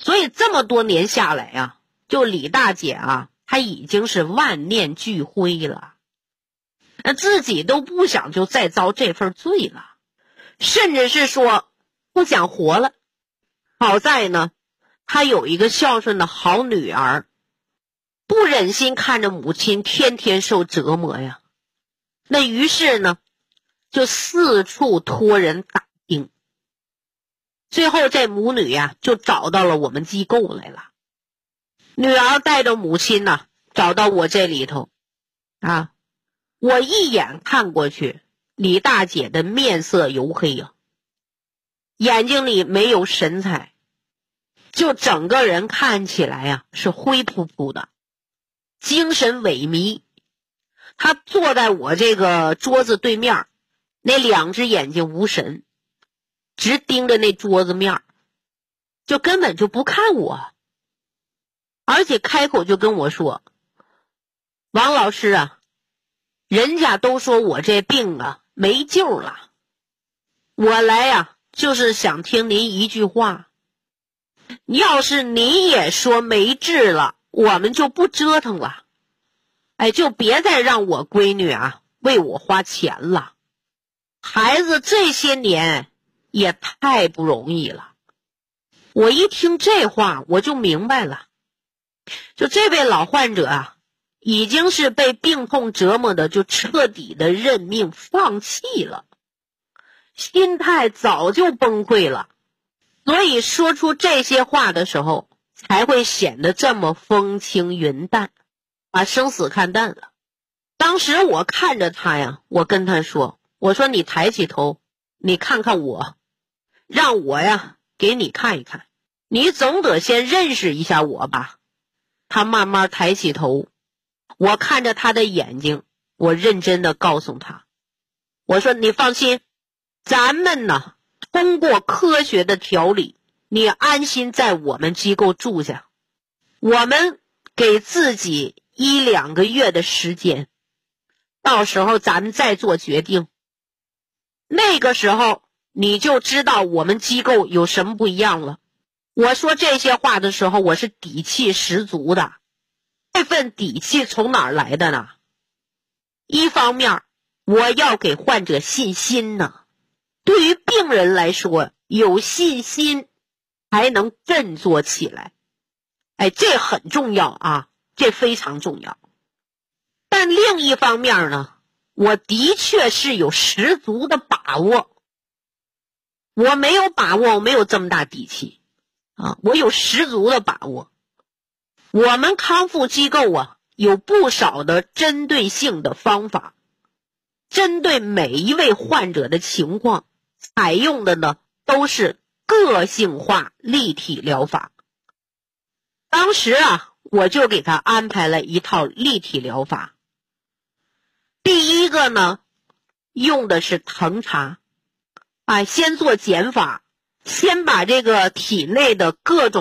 所以这么多年下来啊，就李大姐啊，她已经是万念俱灰了，自己都不想就再遭这份罪了，甚至是说不想活了。好在呢，她有一个孝顺的好女儿，不忍心看着母亲天天受折磨呀，那于是呢，就四处托人打听，最后这母女呀，就找到了我们机构来了。女儿带着母亲呢，找到我这里头啊，我一眼看过去，李大姐的面色黝黑呀，眼睛里没有神采，就整个人看起来呀是灰扑扑的，精神萎靡。她坐在我这个桌子对面，那两只眼睛无神，直盯着那桌子面，就根本就不看我，而且开口就跟我说：王老师啊，人家都说我这病啊没救了，我来呀就是想听您一句话，要是您也说没治了，我们就不折腾了，就别再让我闺女啊为我花钱了，孩子这些年也太不容易了。我一听这话我就明白了，就这位老患者啊，已经是被病痛折磨的就彻底的认命放弃了，心态早就崩溃了，所以说出这些话的时候才会显得这么风轻云淡，把生死看淡了。当时我看着他呀，我跟他说，我说你抬起头，你看看我，让我呀给你看一看，你总得先认识一下我吧。他慢慢抬起头，我看着他的眼睛，我认真的告诉他，我说你放心，咱们呢通过科学的调理，你安心在我们机构住下，我们给自己1-2个月的时间，到时候咱们再做决定，那个时候你就知道我们机构有什么不一样了。我说这些话的时候，我是底气十足的。这份底气从哪儿来的呢？一方面，我要给患者信心呢。对于病人来说，有信心才能振作起来。这很重要啊，这非常重要。但另一方面呢，我的确是有十足的把握。我没有把握，我没有这么大底气啊，我有十足的把握。我们康复机构啊，有不少的针对性的方法，针对每一位患者的情况，采用的呢都是个性化立体疗法。当时啊，我就给他安排了一套立体疗法。第一个呢，用的是疼茶，先做减法，先把这个体内的各种